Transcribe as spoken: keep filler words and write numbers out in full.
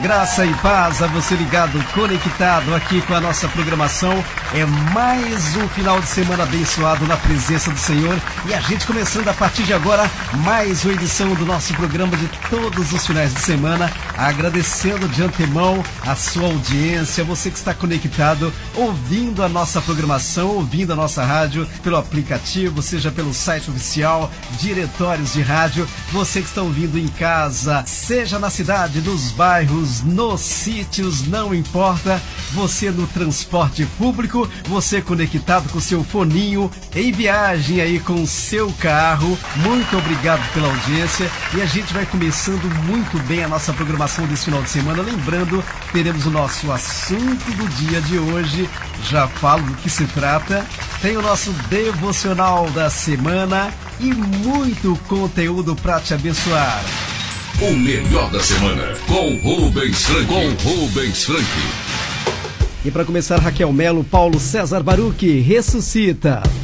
Graça e paz a você ligado, conectado aqui com a nossa programação. É mais um final de semana abençoado na presença do Senhor. E a gente começando a partir de agora mais uma edição do nosso programa de todos os finais de semana. Agradecendo de antemão a sua audiência, você que está conectado, ouvindo a nossa programação, ouvindo a nossa rádio pelo aplicativo, seja pelo site oficial, diretórios de rádio. Você que está ouvindo em casa, seja na cidade, nos bairros, nos sítios, não importa. Você no transporte público, você conectado com seu foninho, em viagem aí com o seu carro. Muito obrigado pela audiência e a gente vai começando muito bem a nossa programação desse final de semana. Lembrando, teremos o nosso assunto do dia de hoje. Já falo do que se trata. Tem o nosso devocional da semana e muito conteúdo para te abençoar. O melhor da semana com Rubens Frank. Com Rubens Frank. E para começar, Raquel Melo, Paulo César Baruch, ressuscita.